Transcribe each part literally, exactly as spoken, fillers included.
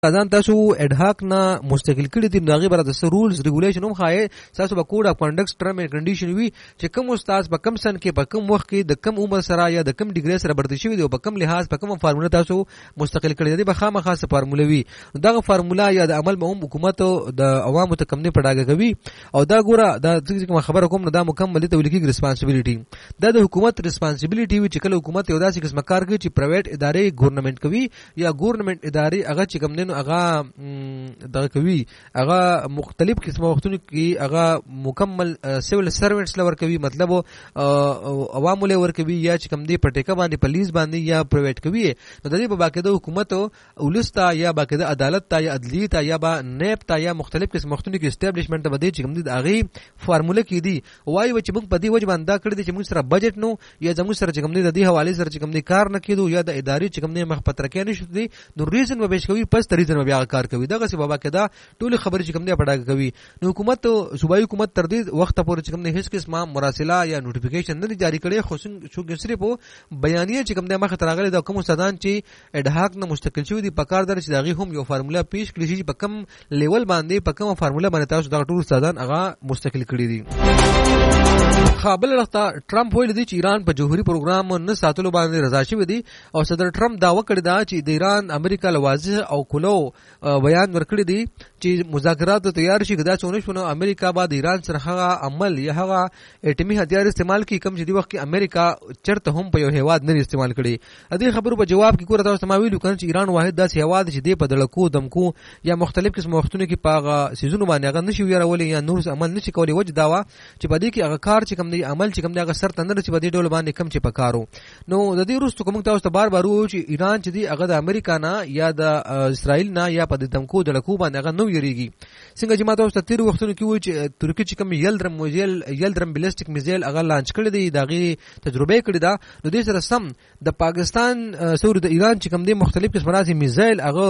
ځان تاسو اډهاک نه مستقل کړی دي نو هغه بر د رولز ریګولیشن هم خای تاسو به کوډ اف کنډکټ ټرم اینڈ کنډیشن وی چې کوم استاد په کم سن کې په کم وخت کې د کم عمر سره یا د کم ډیګری سره برته شوی دی او په کم لحاظ په کوم فارموله تاسو مستقل کړی دی به خامخا سره فارموله وی دغه فارموله یا د عمل به هم حکومت د عوامو ته کم نه پډاګه کوي او دا ګوره دا څنګه خبره کوم نو دا مکمل ته ولیکي ریسپانسیبিলিټي دا د حکومت ریسپانسیبিলিټي وی چې کله حکومت یو داسې قسم کار کوي چې پرایویټ ادارې ګورنمنت کوي یا ګورنمنت ادارې هغه چې کم نه هغه دغه کوي هغه مختلف قسمه وختونو کې هغه مکمل سیول سروینټس لور کوي مطلب عوام له ور کوي یا چې کم دی پټیکا باندې پولیس باندې یا پرایویټ کوي نو د دې په باقاعده حکومت ولستا یا باقاعده عدالت تا یا عدلیه تا یا با نیب تا یا مختلف قسم وختونو کې اسټابلیشمنت باندې چې کم دی هغه فارموله کې دی وایي چې موږ په دې وجه باندې کړی دی چې موږ سره بجټ نو یا زموږ سره چې کم دی د دې حواله سره چې کم دی کار نه کیدو یا د ادارې چې کم دی مخ پتر کې نشي دی نو ریزن به بهش کوي پس ریزن به کار کوي دغه سی بابا کدا ټول خبرې چې کوم دی پډاګه کوي نو حکومت صوبایي حکومت تر دې وخت پورې چې کوم دی هیڅ قسمه مراسله یا نوټیفیکیشن نه جاری کړي خو څنګه صرف بیانیه چې کوم دی مخه ترغلي د کوم استادان چې اډهاک نه مستقل شوی دی پکار در چې دغه هم یو فارموله پیش کړی چې په کم لیول باندې په کوم فارموله باندې تاسو د ټول استادان هغه مستقل کړی دي خابل رخته ټرمپ ویل دی چې ایران په جوهري پروګرام نه ساتلو باندې رضا شوی دی او صدر ټرمپ داوا کړی دا چې د ایران امریکا لوازه او کلو بیان ورکړی دی چې مذاکرات تیار شي کدا څونه شونه امریکا با د ایران سره هغه عمل یا هغه اټمی هتیار استعمال کی کم چې دی وخت کې امریکا چرته هم په یو هواد نه استعمال کړي ا دې خبرو په جواب کې کوره تاسو سماوي لکه چې ایران واحد داسې هواد چې دی په دړکو دمکو یا مختلف قسم وختونو کې پاغه سيزونو باندې هغه نشي ویرول یا نور عمل نشي کولای وجه داوا چې په دې کې هغه کار چې کم دی عمل چې کم دی هغه سر تندر چې په دې ډول باندې کم چې پکارو نو د دې وروسته کوم تاسو ته بار بار وو چې ایران چې دی هغه د امریکا نه یا د اسرائیل نه یا په دمکو دړکو باندې هغه نو یریږي څنګه چې ماته اوس تیر وختونو کې وای چې ترکی چې کوم یلدرم موزیل یلدرم بلیسټیک میزایل هغه لانچ کړی دی دغه تجربه کړی دا نو دې سره سم د پاکستان سور د ایران چې کوم دی مختلف قسم راځي میزایل هغه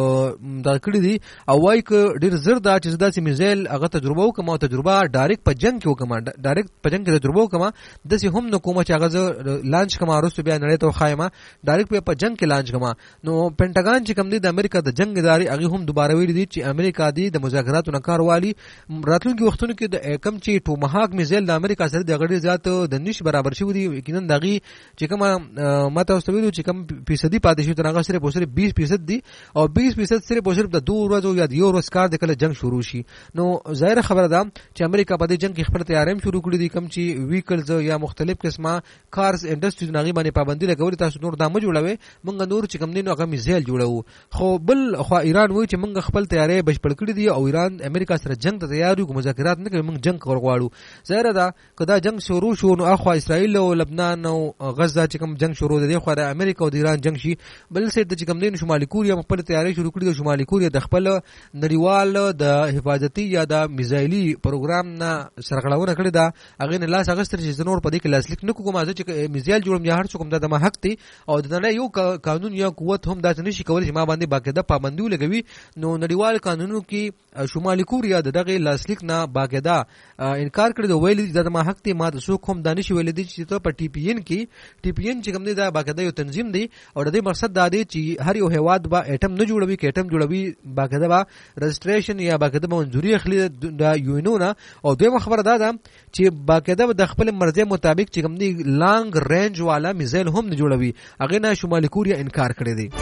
دا کړی دی او وای ک ډیر زر دا چې داسې میزایل هغه تجربه وکم او تجربه ډایرکټ په جنگ کې وکم ډایرکټ په جنگ کې تجربه وکم د سه هم نو کوم چې هغه لانچ کما ورسته بیا نړۍ ته خایمه ډایرکټ په جنگ کې لانچ کما نو پینټاګان چې کوم دی د امریکا د جنگ ادارې هغه هم دوباره ویل دي چې امریکا دی د مذاکراتو نه کار والی راتلونکي وختونو کې د کم چې ټومهاک میزایل د امریکا سره د غړي زیات د نش برابر شوی دی یقینا دغه چې کومه ماته واستویلو چې کم فیصدي پاتې شو تر هغه سره په سره بیس فیصد دی او بیس فیصد سره په صرف د دوه ورځو یا د یو ورځ کار د کله جنگ شروع شي نو ظاهر خبره ده چې امریکا په دې جنگ کې خپل تیاریم شروع کړې دي کم چې ویکلز یا مختلف قسمه کارز انډستریز نغي باندې پابندي لګولې تاسو نور دامه جوړوي مونږ نور چې کم دینو هغه میزایل جوړو خو بل خو ایران وایي چې مونږ خپل تیارې بشپړ کړې دي او ایران امریکا سره جنگ ته تیار یو مذاکرات نه کوي مونږ جنگ کول غواړو ظاهر ده کدا جنگ شروع شو نو اخو اسرائیل او لبنان او غزه چې کوم جنگ شروع دی خو د امریکا او د ایران جنگ شي بل څه د چې کوم دین شمالي کوریا خپل تیاری شروع کړی د شمالي کوریا د خپل نړیوال د حفاظتي یا د میزایلی پروګرام نه سرغړونه کړی دا هغه نه لاس اغستر چې نور په دې کې لاسلیک نه کوم چې میزایل جوړم یا هر څوک د ما حق دی او د نه یو قانون یا قوت هم دا نشي کولای چې ما باندې باقاعده پابندي لګوي نو نړیوال قانونو کې شمالي کوریا دغه لاسلیک نه باقاعده انکار کړی دی ویل د ما حق دی ما د څوک هم دانش ویل دي چې ته په ټي پی ان کې ټي پی ان چې کوم دی دا باقاعده یو تنظیم دی او د دې مقصد دا دی چې هر یو هواد با اټم نه جوړوي کې اټم جوړوي باقاعده با رجسټریشن یا باقاعده منځوري اخلي د یو نه او دویمه خبره دا ده چې باقاعده د خپل مرزه مطابق چې کوم دی لانګ رینج والا میزایل هم نه جوړوي هغه نه شمالي کوریا انکار کړی دی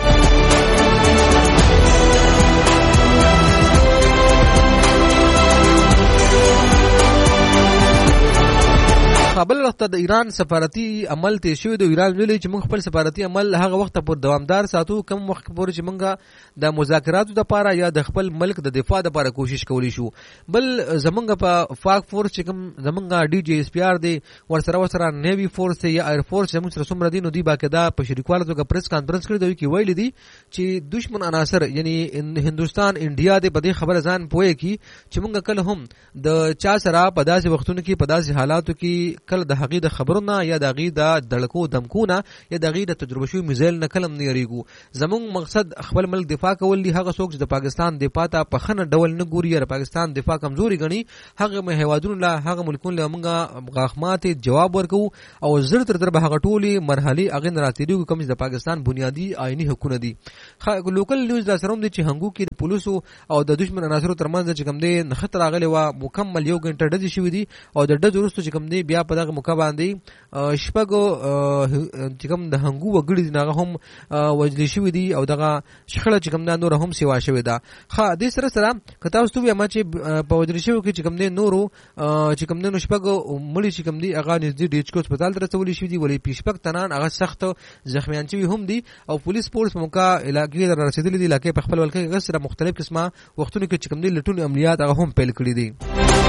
قبل وخت د ایران سفارتي عمل ته شوی د ایران ویلي چې موږ خپل سفارتي عمل هغه وخت پر دوامدار ساتو کوم وخت پورې چې موږ د مذاکراتو لپاره یا د خپل ملک د دفاع لپاره کوشش کولی شو بل زمونږ په فاک فورس چې کوم زمونږ ډي جی اس پی آر دی ورسره ورسره نیوی فورس یا ایر فورس زموږ سره څومره دي نو دی باقاعده په شریکوالو توګه پریس کانفرنس کړی دی چې ویل دي چې دشمن عناصر یعنی هندستان انډیا د په دې خبره ځان پوهه کی چې موږ کله هم د چا سره په داسې وختونو کې په داسې حالاتو کې کله د هغه د خبرونه یا د هغه د دړکو دمکونه یا د هغه د تجربه شوی میزایل نه کلم نه یریګو. زمونږ مقصد خپل ملک دفاع کول دي. هغه څوک چې د پاکستان دفاع ته په خنه ډول نه ګوري یا پاکستان دفاع کمزوري غني هغه مه هوادونو له هغه ملکونو له موږ غاخمات جواب ورکو او زر تر تر به هغه ټولي مرحله هغه راتېدو کوم چې د پاکستان بنیادی آئینی حقوق دي. لوکل نیوز لا سره هم دي چې هنګو کې پولیسو او د دشمن عناصرو ترمنځ چې کوم دي نخت راغلي و مکمل یو غنټه ډزې شوې دي او د ډز وروسته چې کوم دي بیا په دغه موقع باندې شپږو چې کوم د هنګو وګړي دي هغه هم وجلې شوې دي او دغه شخړه چې کوم نور هم سیوا شوې ده. خا دې سره سره کته اوسو بیا ما چې په وجلې شوې کې چې کوم دي نورو چې کوم نو شپږو مړي چې کوم دي هغه نږدې ډیچ کو هسپتال ته رسولې شوې دي ولې پیشپک تنان هغه سخت زخمیان چې هم دي او پولیس پورس په موقع علاقې در رسیدلې دي. علاقې په خپل ولکه غسر مختلف قسمه وختونو کې چې کوم دي لټون عملیات هغه هم پیل کړی دي.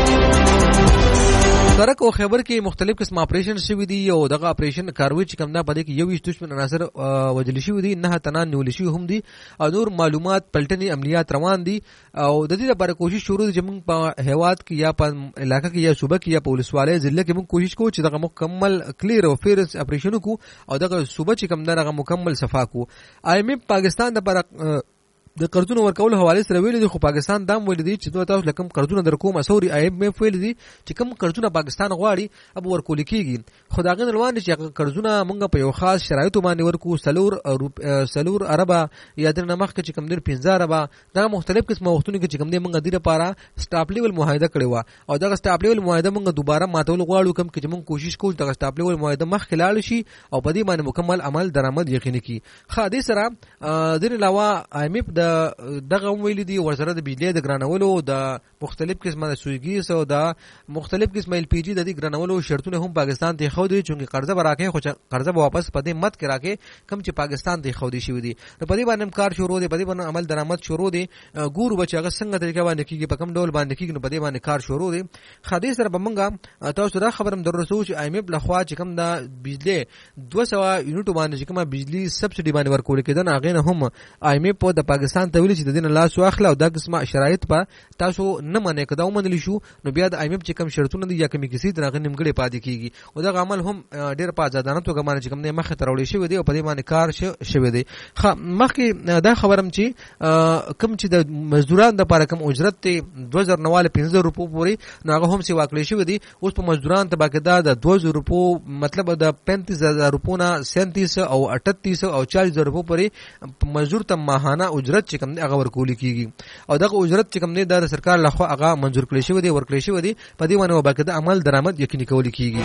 سرک او خیبر کې مختلف قسم اپریشن شوی دي او دغه اپریشن کاروي چې کوم نه پدې کې یو ویش دشمن عناصر وجل شوی دي نه تنان نیول شوی هم دي او نور معلومات پلټنی عملیات روان دي او د دې لپاره کوشش شروع دي چې موږ په هیواد کې یا په علاقې کې یا صوبه کې یا په ولسوالۍ ضلع کې موږ کوشش کوو چې دغه مکمل کلیر او فیرس اپریشن کو او دغه صوبه چې کوم دغه مکمل صفا کو. آی ایم ایف پاکستان د پر د قرضونو ورکول حواله سره ویل دي خو پاکستان دام ویل دي چې دوی تاسو لکم قرضونه در کوم اسوري آی ایم ایف ویل دي چې کوم قرضونه پاکستان غواړي اب ورکول کیږي. خداغه روان دي چې قرضونه مونږ په یو خاص شرایطو باندې ورکو سلور سلور عربه یا د نمخ کې کوم در پنځه عربه دا مختلف قسمه وختونه کې کوم دي مونږ د لپاره سټاپ لیول معاهده کړی و او دا سټاپ لیول معاهده مونږ دوباره ماتول غواړو کوم چې مونږ کوشش کوو دا سټاپ لیول معاهده مخ خلال شي او په دې باندې مکمل عمل درآمد یقیني کی. خا دې سره د علاوه آی ایم ایف د دغه ویل دي ورسره د بجلی د ګرانولو د مختلف قسمه سویګیس او د مختلف قسمه ال پی جی د دې ګرانولو شرطونه هم پاکستان ته خو دي چې قرضه براکه خو قرضه واپس پدې مت کرا کې کم چې پاکستان ته خو دي شوی دي نو پدې باندې کار شروع دي پدې باندې عمل درآمد شروع دي ګورو بچا څنګه طریقه باندې کیږي په کم ډول باندې کیږي نو پدې باندې کار شروع دي. خدای سره بمنګا تاسو را خبرم در رسو چې آی ایم ایف لخوا چې کم د بجلی دوه سوه یونټ باندې چې کومه بجلی سبسډي باندې ورکول کېدل هغه نه هم آی ایم ایف په د پاکستان ته ویل چې د دین الله سو اخلا او د قسمه شرایط په تاسو نه منې کدا ومنل شو نو بیا د آی ایم ایف چې کوم شرطونه دي یا کوم کیسې دغه نیمګړې پاتې کیږي او دا عمل هم ډېر په ځادانه توګه باندې کوم نه مخه ترولې شوی دی او په دې باندې کار شوی دی. خ مخکې دا خبرم چې کوم چې د مزدوران د لپاره کوم اجرت ته دوه زره نواله پنځه روپو پورې نو هغه هم سی واکلې شوی دی. اوس په مزدوران ته باقاعده د دوه زره روپو مطلب د پینتیس هزار روپو نه سینتیس او اٹھتیس او چالیس زره روپو پورې مزدور ته ماهانه اجرت چې کوم هغه ورکول کیږي او دغه اجرت چې کوم نه د سرکار لخوا هغه منظور کړی شوی دی ورکړی شوی دی په دې باندې باقاعده عمل درآمد یقیني کول کیږي.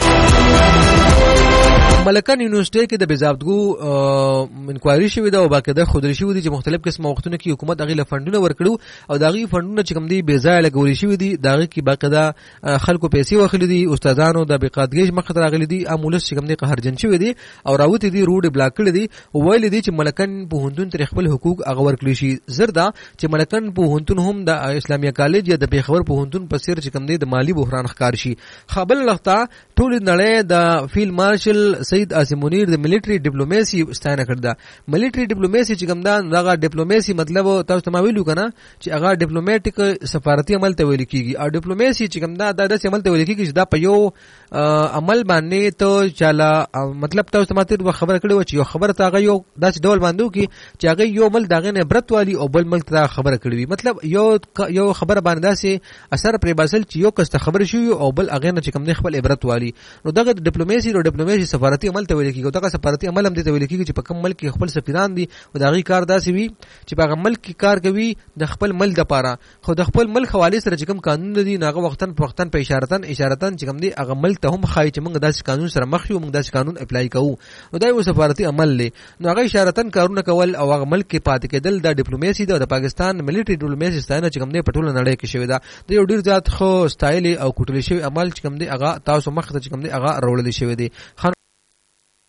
ملکان یونیورسيټي کې د بزابدګو انکوایري شوی دا او باقاعده خودري شوی دي چې مختلف قسمه وختونه کې حکومت هغه لفندونه ورکړو او دغه فندونه چې کوم دي بې ځای لګولي شوی دي دغه کې باقاعده خلکو پیسې واخلي دي استادانو د بقادګۍ مخه راغلي دي امولس چې کوم دي قهرجن شوی دي او راوت دي روډ بلاک کړی دي ویل دي چې ملکان په هندون تر خپل حقوق هغه ورکړي شي. زردا چې ملکان په هندون هم د اسلامي کالج یا د پیښور په هندون په سیر چې کوم دي د مالی بحران ښکار شي. خبل لغتا ټول نړۍ د فیل مارشل سید عاصم منیر د ملټری ډیپلوماسي ستاینه کړه. دا ملټری ډیپلوماسي چې کوم دا دغه ډیپلوماسي مطلب تاسو ته ویلو کنه چې هغه ډیپلوماټیک سفارتي عمل ته ویل کیږي او ډیپلوماسي چې کوم دا د عمل ته ویل کیږي چې دا په یو عمل باندې ته چاله مطلب تاسو ته خبره کړو چې یو خبره تاغه یو داس ډول باندې کی چې هغه یو مل دغه نه برت والی او بل ملک ته خبره کړی مطلب یو یو خبره باندې داسې اثر پر باسل چې یو کس ته خبر شي او بل هغه نه چې کوم نه خپل عبرت والی نو دغه ډیپلوماسي او ډیپلوماسي سفارتي عمل ته ویل کیږي. دغه سفارتي عمل هم ته ویل کیږي چې په کوم ملک خپل سفیران دي او دغه کار داسې وي چې په هغه ملک کار کوي د خپل ملک لپاره خو د خپل ملک حواله سره چې کوم قانون دي هغه وختن په وختن په اشارتن اشارتن چې کوم دي هغه ملک ته هم خای چې موږ داسې قانون سره مخ یو موږ داسې قانون اپلای کوو نو دا یو سفارتي عمل لې نو هغه اشارتن کارونه کول او هغه ملک کې پاتې کېدل د ډیپلوماسي د پاکستان ملټری ډیپلوماسي ستاینه چې کوم دی په ټوله نړۍ کې شوی دا د یو ډیر زیات خو سټایل او کوټلی شوی عمل چې کوم دی هغه تاسو مخ ته چې کوم دی هغه راوړل شوی دی.